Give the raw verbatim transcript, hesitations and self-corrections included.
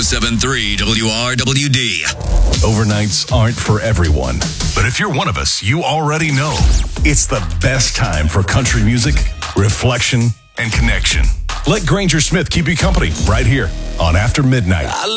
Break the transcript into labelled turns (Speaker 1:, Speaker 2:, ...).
Speaker 1: Overnights aren't for everyone, but if you're one of us, you already know it's the best time for country music, reflection, and connection. Let Granger Smith keep you company right here on After Midnight.